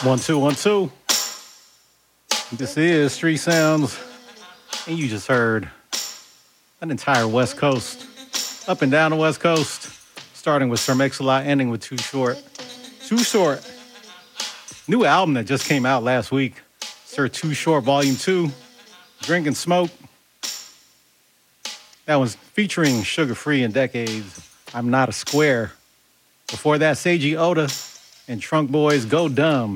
One, two, one, two. This is Street Sounds, and you just heard an entire West Coast, up and down the West Coast, starting with Sir Mix-a-Lot, ending with Too Short. Too Short, new album that just came out last week, Sir Too Short Volume 2, Drink and Smoke. That was featuring Sugar Free and Decades, I'm Not a Square. Before that, Seiji Oda and Trunk Boys, Go Dumb.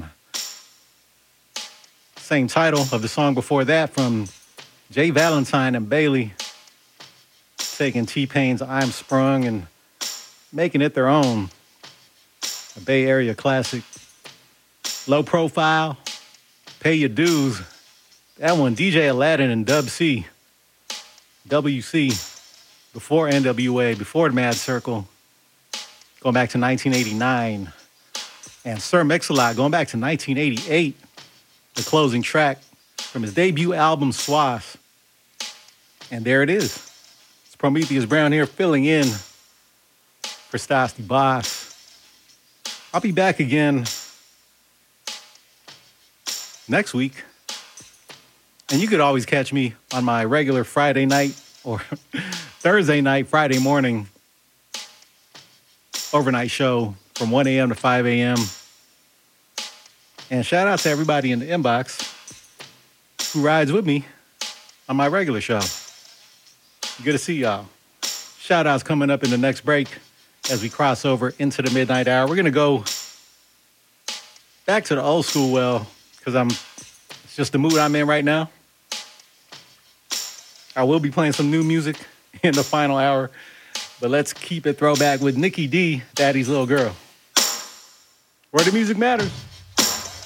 Same title of the song before that from Jay Valentine and Bailey, taking T-Pain's I'm Sprung and making it their own. A Bay Area classic. Low Profile, Pay Your Dues. That one, DJ Aladdin and Dub C. WC, before NWA, before the Mad Circle, going back to 1989. And Sir Mix-a-Lot going back to 1988, the closing track from his debut album, Swass. And there it is. It's Prometheus Brown here filling in for Stasty Boss. I'll be back again next week. And you could always catch me on my regular Friday night or Thursday night, Friday morning overnight show from 1 a.m. to 5 a.m. And shout out to everybody in the inbox who rides with me on my regular show. Good to see y'all. Shout outs coming up in the next break as we cross over into the midnight hour. We're going to go back to the old school well because it's just the mood I'm in right now. I will be playing some new music in the final hour, but let's keep it throwback with Nikki D, Daddy's Little Girl. Where the music matters.